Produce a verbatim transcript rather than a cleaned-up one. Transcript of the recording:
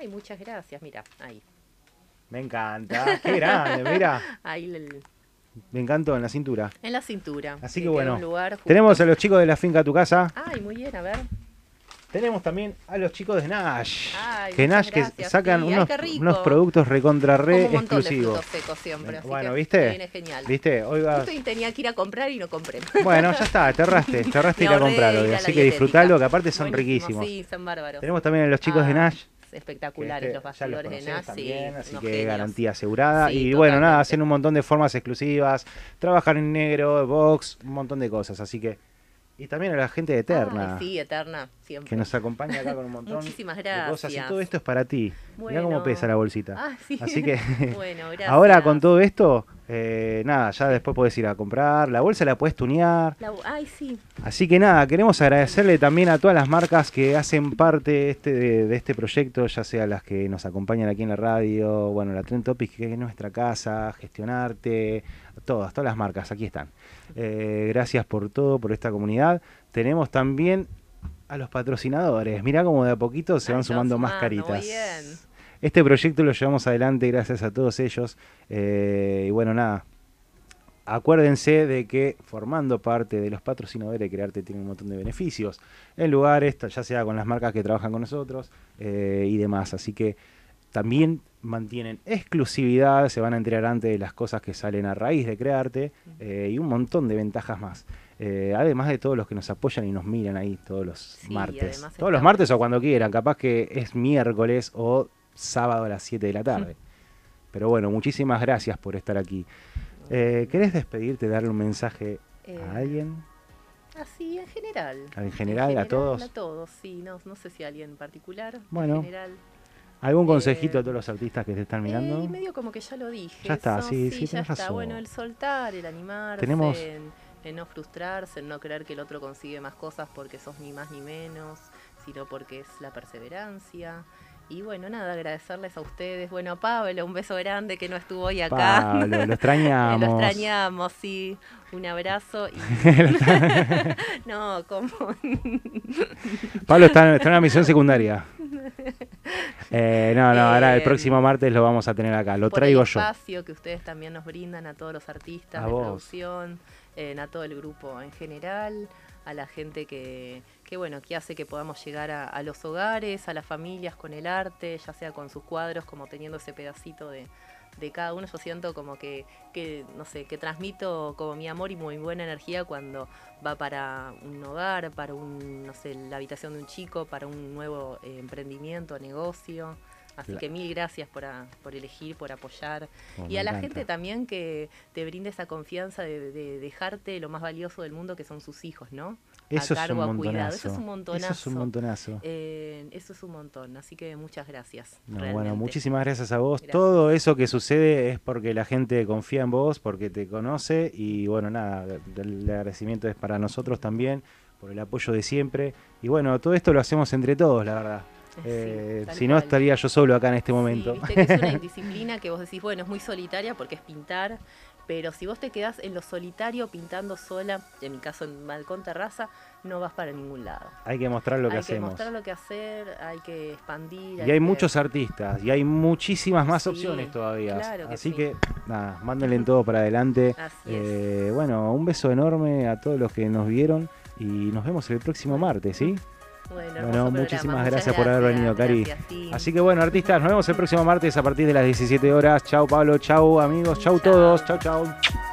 Ay, muchas gracias, mira, ahí. Me encanta, qué grande, mira. Ahí el, Me encantó en la cintura. en la cintura. Así que queda bueno, un lugar justo. tenemos a los chicos de la finca Tu Casa. Ay, muy bien, a ver. Tenemos también a los chicos de Nash. Ay, que muchas Nash que gracias, sacan sí. Ay, unos, qué rico. unos productos recontra re Como un montón exclusivos. de frutos secos siempre, así Bueno, que ¿viste? viene genial. ¿Viste? Hoy vas... Justo tenía que ir a comprar y no compré. Bueno, ya está, te ahorraste, te ahorraste Me ir a ahorré comprarlo. ir a la Así que dietética. disfrutalo, que aparte son Buenísimo, riquísimos. Sí, son bárbaros. Tenemos también a los chicos Ah, de Nash. espectaculares que los este, ya los bastidores de conocés Nash, sí, también, así unos que genios. garantía asegurada. Sí, y bueno, nada, totalmente. hacen un montón de formas exclusivas, trabajan en negro, box, un montón de cosas. Así que. Y también a la gente de Eterna, Ay, sí, Eterna, siempre. que nos acompaña acá con un montón Muchísimas de gracias. cosas. Y todo esto es para ti. Mirá cómo Bueno. pesa la bolsita. Ah, sí. Así que. Bueno, gracias. Ahora con todo esto, eh, nada, ya después podés ir a comprar. La bolsa la podés tunear. La- Ay, sí. Así que nada, queremos agradecerle también a todas las marcas que hacen parte este, de, de este proyecto, ya sea las que nos acompañan aquí en la radio, bueno, la Trend Topic, que es nuestra casa, Gestionarte, todas, todas las marcas, aquí están. Eh, gracias por todo, por esta comunidad. Tenemos también a los patrocinadores. Mirá cómo de a poquito se Ay, van se van sumando más sumando, muy caritas. bien. Este proyecto lo llevamos adelante gracias a todos ellos. Eh, y bueno, nada. Acuérdense de que formando parte de los patrocinadores de Crearte tiene un montón de beneficios en lugares, ya sea con las marcas que trabajan con nosotros eh, y demás. Así que también mantienen exclusividad, se van a enterar antes de las cosas que salen a raíz de Crearte eh, y un montón de ventajas más. Eh, además de todos los que nos apoyan y nos miran ahí todos los Sí, martes. además Todos los estamos- martes o cuando quieran, capaz que es miércoles o sábado a las siete de la tarde. Pero bueno, muchísimas gracias por estar aquí. Eh, ¿Querés despedirte, darle un mensaje Eh, a alguien? Así, en general. ¿En general, a todos? A todos, sí. No, no sé si a alguien en particular. Bueno, En general. ¿Algún eh, consejito a todos los artistas que te están mirando? Eh, y medio como que ya lo dije. Ya está, eso, sí, sí, ya tenés está. razón. Bueno, el soltar, el animarse, Tenemos- en, en no frustrarse, en no creer que el otro consigue más cosas porque sos ni más ni menos, sino porque es la perseverancia. Y bueno, nada, agradecerles a ustedes. Bueno, a Pablo, un beso grande que no estuvo hoy acá. Pablo, lo extrañamos. Lo extrañamos, sí. Un abrazo. Y... no, ¿cómo? Pablo está, está en una misión secundaria. Eh, no, no, ahora el Eh, próximo martes lo vamos a tener acá. Lo por traigo el yo. espacio que ustedes también nos brindan a todos los artistas A de vos. producción, eh, a todo el grupo en general, a la gente que, que bueno, que hace que podamos llegar a, a los hogares, a las familias con el arte, ya sea con sus cuadros, como teniendo ese pedacito de, de cada uno. Yo siento como que, que, no sé, que transmito como mi amor y muy buena energía cuando va para un hogar, para un, no sé, la habitación de un chico, para un nuevo eh, emprendimiento, negocio. Así Claro. que mil gracias por, a- por elegir, por apoyar. Oh, y me a la encanta. gente también que te brinde esa confianza de, de dejarte lo más valioso del mundo, que son sus hijos, ¿no? Eso a es cargo, un a cuidado. montonazo. Eso es un montonazo. Eso es un montonazo. Eh, eso es un montón. Así que muchas gracias. No, realmente. bueno, muchísimas gracias a vos. Gracias. Todo eso que sucede es porque la gente confía en vos, porque te conoce y bueno, nada, el agradecimiento es para nosotros también, por el apoyo de siempre. Y bueno, todo esto lo hacemos entre todos, la verdad. Sí, Eh, tal si no, cual. estaría yo solo acá en este momento. Sí, viste que es una indisciplina que vos decís, bueno, es muy solitaria porque es pintar, pero si vos te quedás en lo solitario pintando sola, en mi caso en balcón terraza, no vas para ningún lado. Hay que mostrar lo que hay que hacemos. mostrar lo que hacer, hay que expandir. Y hay que- muchos artistas y hay muchísimas más Sí, opciones todavía. claro que Así sí. que, nada, mándenle todo para adelante. Así Eh, bueno, un beso enorme a todos los que nos vieron y nos vemos el próximo martes, ¿sí? Bueno, Bueno, hermoso muchísimas programa. Muchas gracias por haber venido, Cari. gracias, sí. Así que bueno, artistas, nos vemos el próximo martes a partir de las diecisiete horas. Chau, Pablo, chau, amigos, chau, Chau. todos, chau, chau.